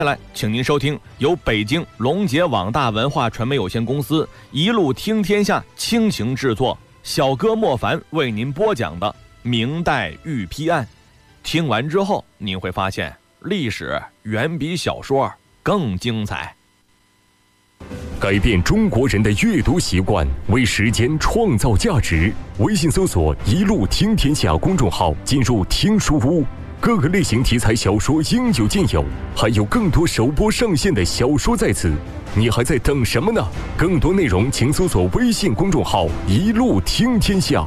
接下来，请您收听由北京龙杰网大文化传媒有限公司一路听天下倾情制作，小哥莫凡为您播讲的明代御批案。听完之后，您会发现历史远比小说更精彩。 改变中国人的阅读习惯，为时间创造价值。微信搜索“一路听天下”公众号，进入听书屋，各个类型题材小说应有尽有，还有更多首播上线的小说在此，你还在等什么呢？更多内容请搜索微信公众号“一路听天下”。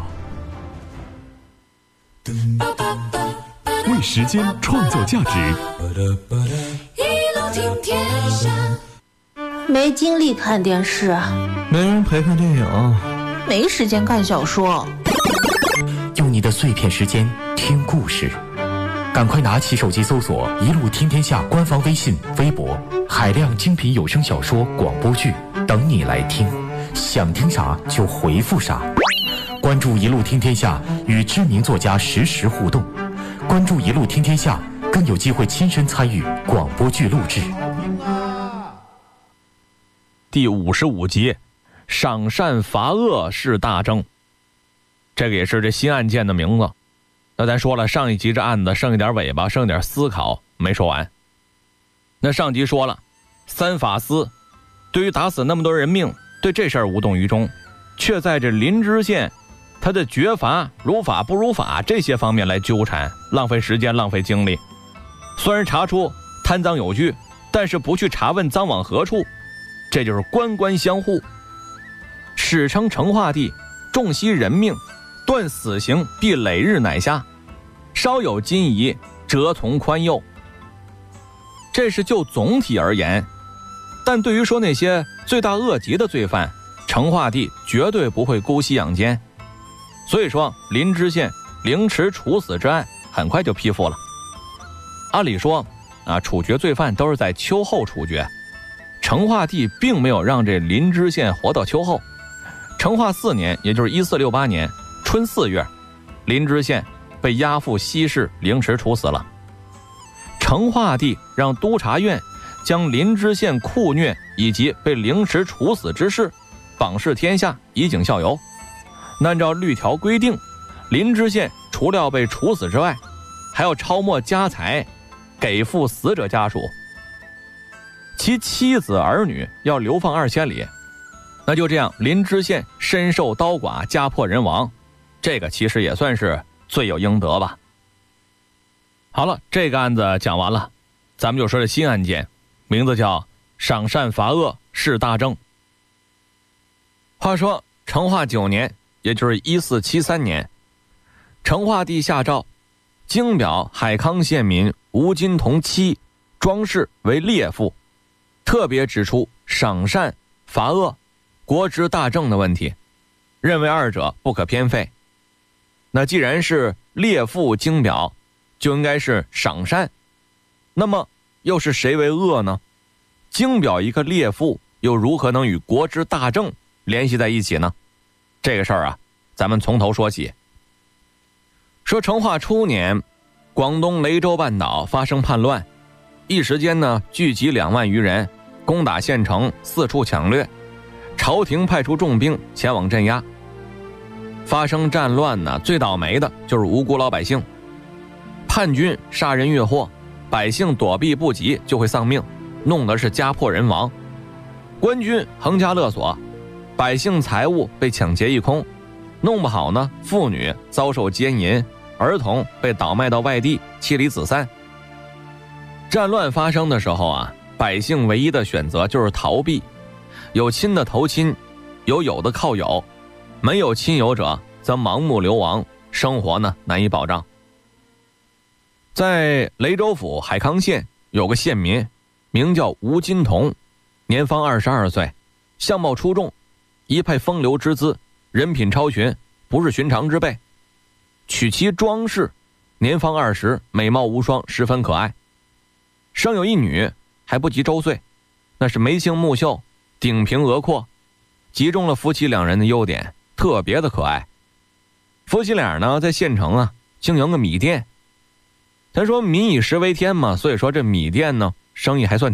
为时间创造价值， 一路听天下。 没精力看电视， 没人陪看电影， 没时间看小说， 用你的碎片时间听故事。赶快拿起手机搜索“一路听天下”官方微信、微博，海量精品有声小说、广播剧等你来听，想听啥就回复啥。关注“一路听天下”，与知名作家实时互动。关注“一路听天下”，更有机会亲身参与广播剧录制。 第55集，赏善罚恶是大政。这个也是这新案件的名字。那咱说了，上一集这案子剩一点尾巴，剩一点思考没说完。那上集说了，三法司对于打死那么多人命，对这事儿无动于衷，却在这林知县他的绝罚、如法不如法这些方面来纠缠，浪费时间，浪费精力。虽然查出贪赃有据，但是不去查问赃往何处，这就是官官相护。史称成化帝重惜人命，断死刑必累日乃下，稍有今疑，折从宽宥。这是就总体而言，但对于说那些罪大恶极的罪犯，成化帝绝对不会姑息养奸。所以说林知县凌迟处死之案很快就批复了。按理说处决罪犯都是在秋后处决，成化帝并没有让这林知县活到秋后。成化4年，也就是1468年春4月，林知县被押赴西市凌迟处死了。成化帝让督察院将林知县酷虐以及被凌迟处死之事榜示天下，以儆效尤。按照律条规定，林知县除了被处死之外，还要抄没家财给付死者家属，其妻子儿女要流放2000里。那就这样，林知县身受刀剐，家破人亡，这个其实也算是罪有应得吧。好了，这个案子讲完了，咱们就说这新案件，名字叫赏善罚恶是大政。话说成化9年，也就是1473年，成化帝下诏京表海康县民吴金同妻庄氏为烈妇，特别指出赏善罚恶国之大政的问题，认为二者不可偏废。那既然是烈妇京表，就应该是赏善，那么又是谁为恶呢？京表一个烈妇，又如何能与国之大政联系在一起呢？这个事儿咱们从头说起。说成化初年，广东雷州半岛发生叛乱，一时间呢聚集2万余人，攻打县城，四处抢掠，朝廷派出重兵前往镇压。发生战乱呢，最倒霉的就是无辜老百姓。叛军杀人越货，百姓躲避不及就会丧命，弄得是家破人亡。官军横加勒索，百姓财物被抢劫一空，弄不好呢，妇女遭受奸淫，儿童被倒卖到外地，妻离子散。战乱发生的时候百姓唯一的选择就是逃避，有亲的投亲，有的靠友，没有亲友者则盲目流亡，生活呢难以保障。在雷州府海康县有个县民，名叫吴金同，年方22岁，相貌出众，一派风流之姿，人品超群，不是寻常之辈。娶妻庄氏，年方20，美貌无双，十分可爱。生有一女，还不及周岁，那是眉清目秀，顶平额阔，集中了夫妻2人的优点，特别的可爱。夫妻俩呢，在县城经营个米店。他说民以食为天嘛，所以说这米店呢生意还算